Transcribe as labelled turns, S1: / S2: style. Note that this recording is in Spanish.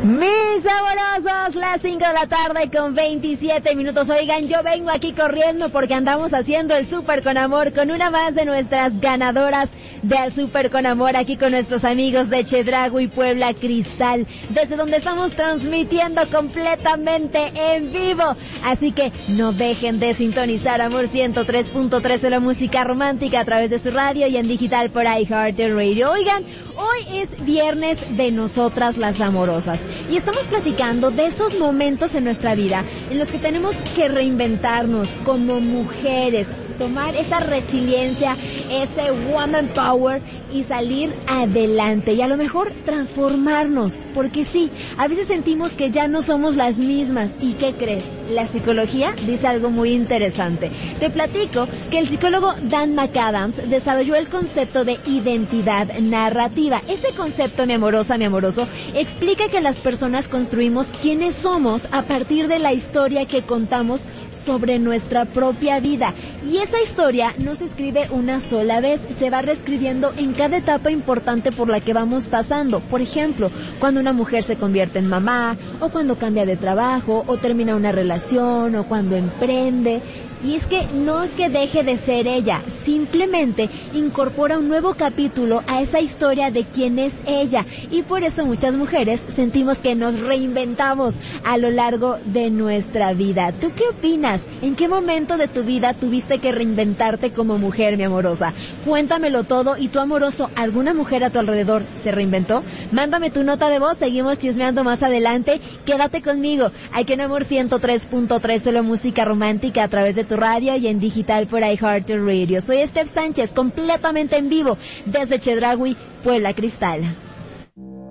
S1: Mis amorosos, las 5 de la tarde con 27 minutos. Oigan, yo vengo aquí corriendo porque andamos haciendo el Súper con Amor con una más de nuestras ganadoras del Súper con Amor, aquí con nuestros amigos de Chedraui Puebla Cristal, desde donde estamos transmitiendo completamente en vivo. Así que no dejen de sintonizar Amor 103.3 de la música romántica a través de su radio y en digital por iHeartRadio. Oigan, hoy es viernes de nosotras las amorosas y estamos platicando de esos momentos en nuestra vida en los que tenemos que reinventarnos como mujeres, tomar esa resiliencia, ese woman power y salir adelante y a lo mejor transformarnos, porque sí, a veces sentimos que ya no somos las mismas. ¿Y qué crees? La psicología dice algo muy interesante. Te platico que el psicólogo Dan McAdams desarrolló el concepto de identidad narrativa. Este concepto, mi amorosa, mi amoroso, explica que las personas construimos quiénes somos a partir de la historia que contamos sobre nuestra propia vida. Y esa historia no se escribe una sola vez, se va reescribiendo en cada etapa importante por la que vamos pasando. Por ejemplo, cuando una mujer se convierte en mamá, o cuando cambia de trabajo, o termina una relación, o cuando emprende. Y es que no es que deje de ser ella, simplemente incorpora un nuevo capítulo a esa historia de quién es ella. Y por eso muchas mujeres sentimos que nos reinventamos a lo largo de nuestra vida. ¿Tú qué opinas? ¿En qué momento de tu vida tuviste que reinventarte como mujer, mi amorosa? Cuéntamelo todo. ¿Y tu amoroso, alguna mujer a tu alrededor se reinventó? Mándame tu nota de voz, seguimos chismeando más adelante. Quédate conmigo, aquí en Amor 103.3, solo música romántica a través de tu radio y en digital por iHeartRadio. Soy Steph Sánchez, completamente en vivo desde Chedraui, Puebla Cristal.